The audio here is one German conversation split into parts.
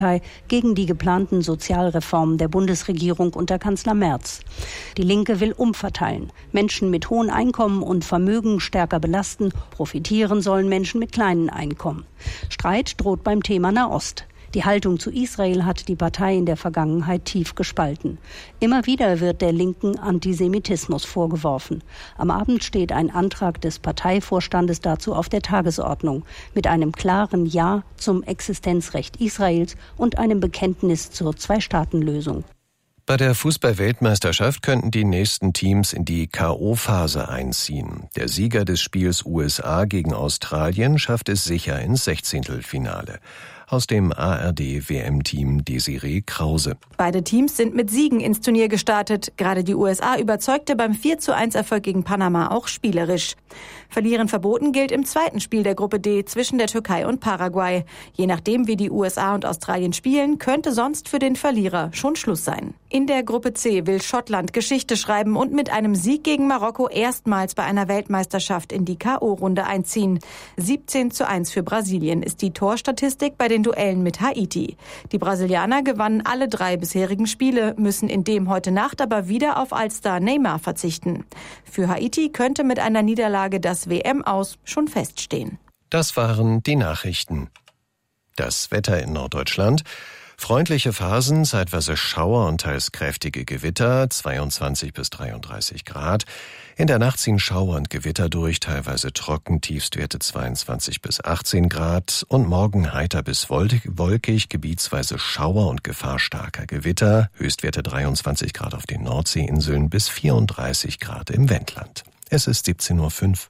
gegen die geplanten Sozialreformen der Bundesregierung unter Kanzler Merz. Die Linke will umverteilen, Menschen mit hohen Einkommen und Vermögen stärker belasten, profitieren sollen Menschen mit kleinen Einkommen. Streit droht beim Thema Nahost. Die Haltung zu Israel hat die Partei in der Vergangenheit tief gespalten. Immer wieder wird der Linken Antisemitismus vorgeworfen. Am Abend steht ein Antrag des Parteivorstandes dazu auf der Tagesordnung, mit einem klaren Ja zum Existenzrecht Israels und einem Bekenntnis zur Zwei-Staaten-Lösung. Bei der Fußball-Weltmeisterschaft könnten die nächsten Teams in die K.O.-Phase einziehen. Der Sieger des Spiels USA gegen Australien schafft es sicher ins Sechzehntelfinale. Aus dem ARD-WM-Team Desiree Krause. Beide Teams sind mit Siegen ins Turnier gestartet. Gerade die USA überzeugte beim 4:1-Erfolg gegen Panama auch spielerisch. Verlieren verboten gilt im zweiten Spiel der Gruppe D zwischen der Türkei und Paraguay. Je nachdem, wie die USA und Australien spielen, könnte sonst für den Verlierer schon Schluss sein. In der Gruppe C will Schottland Geschichte schreiben und mit einem Sieg gegen Marokko erstmals bei einer Weltmeisterschaft in die K.O.-Runde einziehen. 17:1 für Brasilien ist die Torstatistik bei den Duellen mit Haiti. Die Brasilianer gewannen alle 3 bisherigen Spiele, müssen in dem heute Nacht aber wieder auf Allstar Neymar verzichten. Für Haiti könnte mit einer Niederlage das WM-Aus schon feststehen. Das waren die Nachrichten. Das Wetter in Norddeutschland. Freundliche Phasen, zeitweise Schauer und teils kräftige Gewitter, 22 bis 33 Grad. In der Nacht ziehen Schauer und Gewitter durch, teilweise trocken, Tiefstwerte 22 bis 18 Grad. Und morgen heiter bis wolkig, gebietsweise Schauer und Gefahr starker Gewitter, Höchstwerte 23 Grad auf den Nordseeinseln bis 34 Grad im Wendland. Es ist 17:05 Uhr.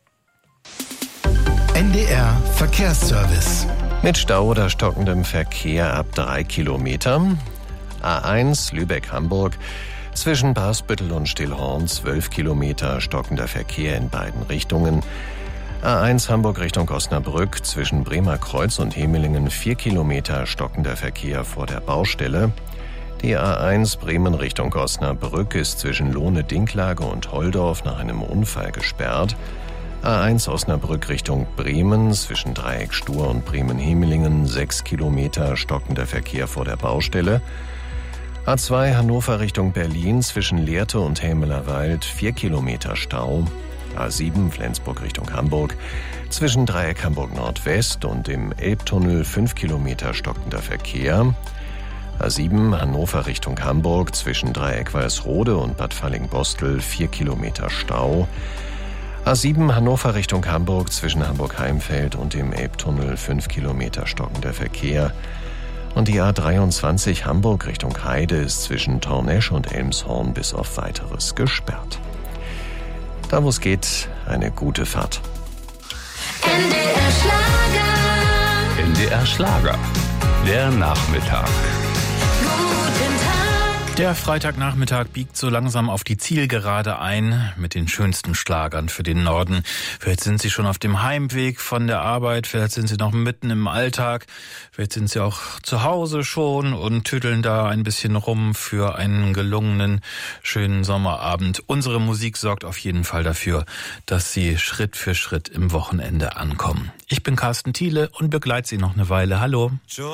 NDR Verkehrsservice. Mit Stau oder stockendem Verkehr ab 3 Kilometern. A1 Lübeck-Hamburg. Zwischen Basbüttel und Stillhorn 12 Kilometer stockender Verkehr in beiden Richtungen. A1 Hamburg Richtung Osnabrück. Zwischen Bremer Kreuz und Hemelingen 4 Kilometer stockender Verkehr vor der Baustelle. Die A1 Bremen Richtung Osnabrück ist zwischen Lohne-Dinklage und Holdorf nach einem Unfall gesperrt. A1 Osnabrück Richtung Bremen, zwischen Dreieck Stur und Bremen-Hemelingen 6 Kilometer stockender Verkehr vor der Baustelle. A2 Hannover Richtung Berlin, zwischen Lehrte und Hämelerwald 4 Kilometer Stau. A7 Flensburg Richtung Hamburg, zwischen Dreieck Hamburg Nordwest und dem Elbtunnel 5 Kilometer stockender Verkehr. A7 Hannover Richtung Hamburg, zwischen Dreieck Walsrode und Bad Falling-Bostel 4 Kilometer Stau. A7 Hannover Richtung Hamburg, zwischen Hamburg-Heimfeld und dem Elbtunnel 5 Kilometer stockender Verkehr. Und die A23 Hamburg Richtung Heide ist zwischen Tornesch und Elmshorn bis auf Weiteres gesperrt. Da wo es geht, eine gute Fahrt. NDR Schlager. NDR Schlager. Der Nachmittag. Der Freitagnachmittag biegt so langsam auf die Zielgerade ein mit den schönsten Schlagern für den Norden. Vielleicht sind Sie schon auf dem Heimweg von der Arbeit, vielleicht sind Sie noch mitten im Alltag, vielleicht sind Sie auch zu Hause schon und tüddeln da ein bisschen rum für einen gelungenen, schönen Sommerabend. Unsere Musik sorgt auf jeden Fall dafür, dass Sie Schritt für Schritt im Wochenende ankommen. Ich bin Carsten Thiele und begleite Sie noch eine Weile. Hallo.